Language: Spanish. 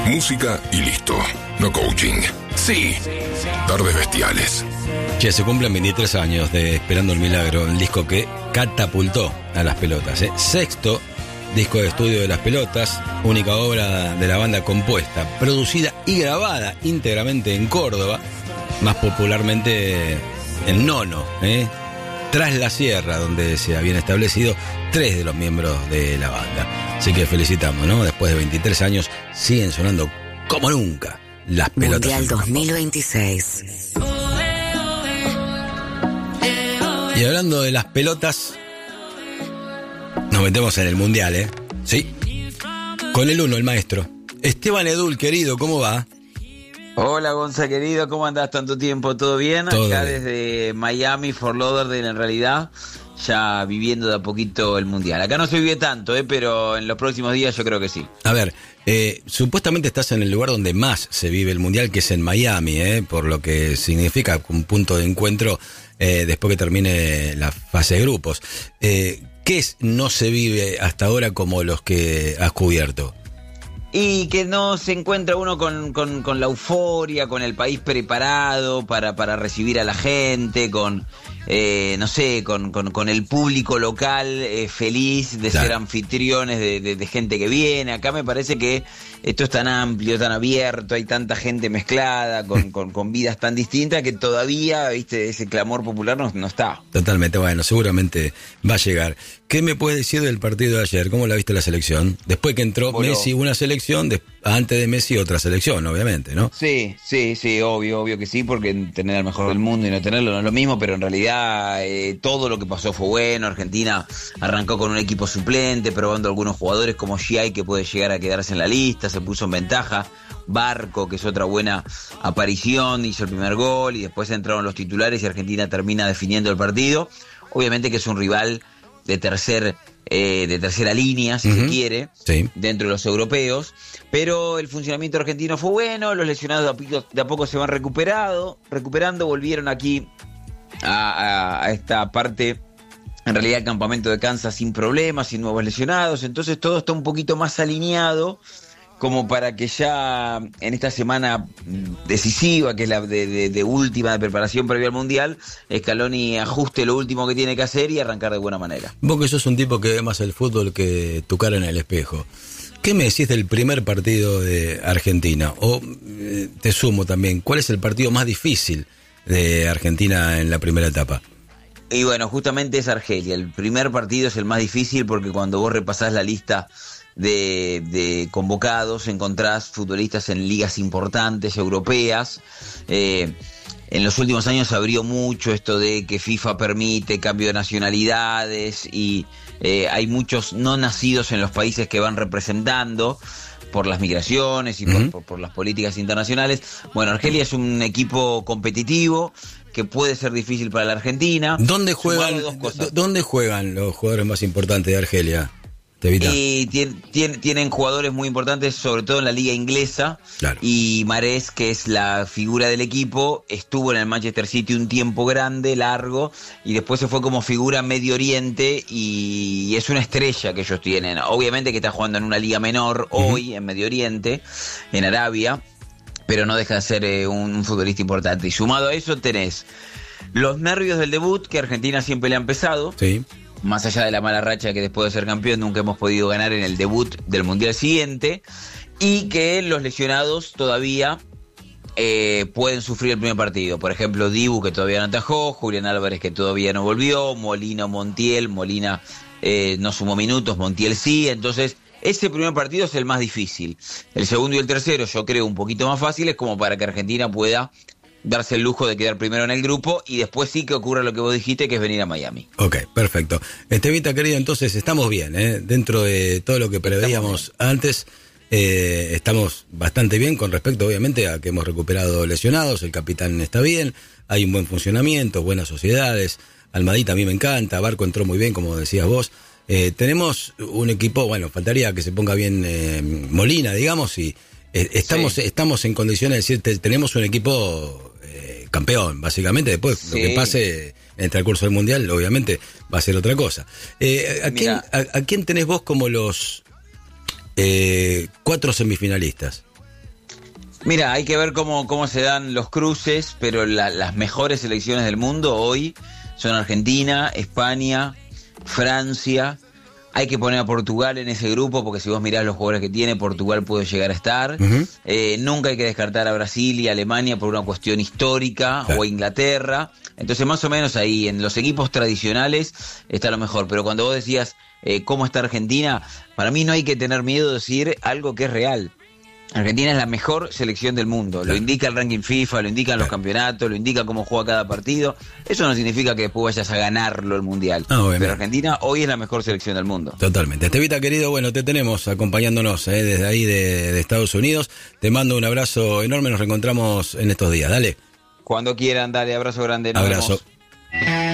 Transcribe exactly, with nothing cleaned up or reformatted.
Música y listo. No coaching. Sí. Tardes bestiales. Che, se cumplen veintitrés años de Esperando el Milagro, el disco que catapultó a Las Pelotas. ¿eh? Sexto disco de estudio de Las Pelotas, única obra de la banda compuesta, producida y grabada íntegramente en Córdoba, más popularmente en Nono, ¿eh? Tras la Sierra, donde se habían establecido tres de los miembros de la banda. Así que felicitamos, ¿no? Después de veintitrés años siguen sonando como nunca Las Pelotas. Mundial dos mil veintiséis. Y hablando de Las Pelotas, nos metemos en el Mundial, ¿eh? Sí. Con el uno, el maestro. Esteban Edul, querido, ¿cómo va? Hola, Gonza, querido, ¿cómo andás tanto tiempo? ¿Todo bien? Todo Acá bien. Desde Miami, Fort Lauderdale, en realidad, ya viviendo de a poquito el Mundial. Acá no se vive tanto, ¿eh? Pero en los próximos días yo creo que sí. A ver, eh, supuestamente estás en el lugar donde más se vive el Mundial, que es en Miami, ¿eh? Por lo que significa un punto de encuentro eh, después que termine la fase de grupos. Eh, ¿Qué es no se vive hasta ahora como los que has cubierto? Y que no se encuentra uno con, con, con la euforia, con el país preparado para, para recibir a la gente, con, eh, no sé, con, con, con el público local eh, feliz de Claro. ser anfitriones de, de, de gente que viene. Acá me parece que esto es tan amplio, tan abierto, hay tanta gente mezclada, con, con, con vidas tan distintas, que todavía, viste, ese clamor popular no, no está. Totalmente, bueno, seguramente va a llegar. ¿Qué me puedes decir del partido de ayer? ¿Cómo la viste la selección? Después que entró Bueno. Messi, una selección, de- antes de Messi otra selección, obviamente, ¿no? Sí, sí, sí, obvio, obvio que sí, porque tener al mejor del mundo y no tenerlo no es lo mismo, pero en realidad eh, todo lo que pasó fue bueno. Argentina arrancó con un equipo suplente, probando algunos jugadores como Giai, que puede llegar a quedarse en la lista, se puso en ventaja. Barco, que es otra buena aparición, hizo el primer gol y después entraron los titulares y Argentina termina definiendo el partido. Obviamente que es un rival de tercer eh, de tercera línea, si Uh-huh. se quiere, Sí. dentro de los europeos, pero el funcionamiento argentino fue bueno, los lesionados de a poco, de a poco se van recuperado, recuperando, volvieron aquí a, a, a esta parte, en realidad el campamento de Kansas sin problemas, sin nuevos lesionados, entonces todo está un poquito más alineado como para que ya en esta semana decisiva, que es la de, de, de última de preparación previa al Mundial, Scaloni ajuste lo último que tiene que hacer y arrancar de buena manera. Vos que sos un tipo que ve más el fútbol que tu cara en el espejo, ¿qué me decís del primer partido de Argentina? O eh, te sumo también, ¿cuál es el partido más difícil de Argentina en la primera etapa? Y bueno, justamente es Argelia. El primer partido es el más difícil porque cuando vos repasás la lista de, de convocados encontrás futbolistas en ligas importantes, europeas. Eh, en los últimos años se abrió mucho esto de que FIFA permite cambio de nacionalidades y eh, hay muchos no nacidos en los países que van representando por las migraciones y por, Uh-huh. por, por las políticas internacionales. Bueno, Argelia es un equipo competitivo que puede ser difícil para la Argentina. ¿Dónde Sumado juegan, de dos cosas. ¿Dónde juegan los jugadores más importantes de Argelia? Tevita. Y tien- tien- tienen jugadores muy importantes, sobre todo en la liga inglesa. Claro. Y Mahrez, que es la figura del equipo, estuvo en el Manchester City un tiempo grande, largo, y después se fue como figura en Medio Oriente y es una estrella que ellos tienen. Obviamente que está jugando en una liga menor Uh-huh. hoy en Medio Oriente, en Arabia, pero no deja de ser eh, un, un futbolista importante. Y sumado a eso tenés los nervios del debut, que Argentina siempre le ha empezado. Sí. Más allá de la mala racha que después de ser campeón nunca hemos podido ganar en el debut del Mundial siguiente, y que los lesionados todavía eh, pueden sufrir el primer partido. Por ejemplo, Dibu, que todavía no atajó, Julián Álvarez, que todavía no volvió, Molina, Montiel, Molina eh, no sumó minutos, Montiel sí, entonces ese primer partido es el más difícil. El segundo y el tercero yo creo un poquito más fáciles, como para que Argentina pueda darse el lujo de quedar primero en el grupo y después sí que ocurra lo que vos dijiste, que es venir a Miami. Ok, perfecto. Estevita, querido, entonces estamos bien, ¿eh? Dentro de todo lo que preveíamos antes, eh, estamos bastante bien con respecto, obviamente, a que hemos recuperado lesionados, el capitán está bien, hay un buen funcionamiento, buenas sociedades, Almadita a mí me encanta, Barco entró muy bien, como decías vos. Eh, tenemos un equipo, bueno, faltaría que se ponga bien eh, Molina, digamos, y eh, estamos, Sí. estamos en condiciones de decir, te- tenemos un equipo eh, campeón, básicamente. Después, Sí. lo que pase en el transcurso del Mundial, obviamente, va a ser otra cosa. Eh, ¿a, quién, Mirá. a, a quién tenés vos como los eh, cuatro semifinalistas? Mira, hay que ver cómo, cómo se dan los cruces, pero la, las mejores selecciones del mundo hoy son Argentina, España, Francia. Hay que poner a Portugal en ese grupo, porque si vos mirás los jugadores que tiene, Portugal puede llegar a estar. Uh-huh. Eh, nunca hay que descartar a Brasil y a Alemania por una cuestión histórica, claro. o a Inglaterra. Entonces, más o menos ahí, en los equipos tradicionales, está lo mejor. Pero cuando vos decías eh, cómo está Argentina, para mí no hay que tener miedo de decir algo que es real. Argentina es la mejor selección del mundo, claro. Lo indica el ranking FIFA, lo indican los campeonatos, lo indica cómo juega cada partido. Eso no significa que después vayas a ganarlo el Mundial, ah, pero Argentina hoy es la mejor selección del mundo. Totalmente. Estevita, querido, bueno, te tenemos acompañándonos eh, desde ahí de, de Estados Unidos. Te mando un abrazo enorme, nos reencontramos en estos días, dale. Cuando quieran, dale, abrazo grande. Nos abrazo. Vemos.